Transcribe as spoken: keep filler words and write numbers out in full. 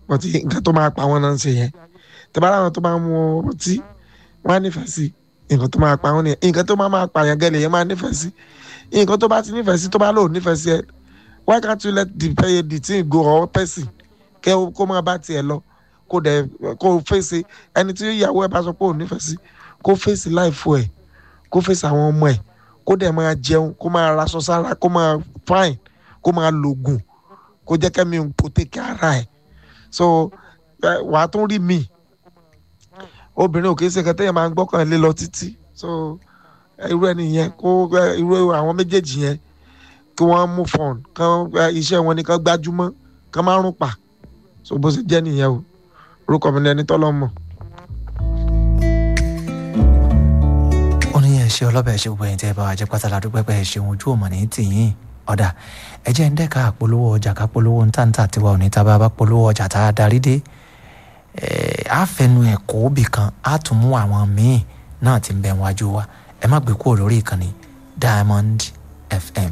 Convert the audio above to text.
but nǹkan tó máa pa wọn náà ń ṣe yẹn tẹ́ bá láwọn tó máa mú ọtí wọ́n á nífẹ̀ẹ́ sí nǹkan tó máa pa wọn nìyẹn nǹkan tó máa máa pa yẹn gẹ́lẹ́ yẹn máa nífẹ̀ẹ́ sí nǹkan tó bá ti nífẹ̀ẹ́ sí tó bá lò nífẹ̀ẹ́ sí ẹ why can't you let the pay the thing go or person kẹ́ kó máa bá tiẹ̀ lọ kó dẹ̀ kó fèsì ẹni tí ìyàwó ẹ bá sọ pé ò nífẹ̀ẹ́ sí kó fèsì láìfo ẹ̀ kó fèsì àwọn ọmọ ẹ̀ kó dẹ̀ máa jẹun kó máa raṣọ sára kó máa fine kó máa lògùn kó jẹ́ kẹ́mi kó tẹ̀kẹ́ ara ẹ̀ so wàá tún rí mi obìnrin ò kì í ṣe kẹtẹ́yìn máa ń gbọ́kàn lé lọ títí so irú ẹni yẹn kó irú àwọn méjèèjì yẹn kí wọ́n mú fọ́ọ̀n kán iṣẹ́ wọn ni kán gbájúmọ́ kán má rún pa so bó ṣe jẹ́ nìyẹn o orúkọ mi ni ẹni tọ́lọ́ mọ̀. ó ní ẹ̀ṣẹ̀ ọlọ́bẹ̀ ẹ̀ṣẹ̀ gbogbo ẹ̀yìn tẹ́ ẹ bá wa jẹ́ pátá ládùúgbò pé ẹ̀ṣẹ̀ ojú òmò ní tìyín ọ̀dà ẹ̀jẹ̀ ń dẹ́ka àpolówó ọjà ká polówó ń tàǹtà tiwa òní tá a bá bá polówó ọjà tá a darí dé á fẹnu ẹ̀kọ́ òbí kan á tún mú àwọn míì náà ti ń bẹ wájú wa ẹ má gbé kúrò lórí ìkànnì Diamond F M.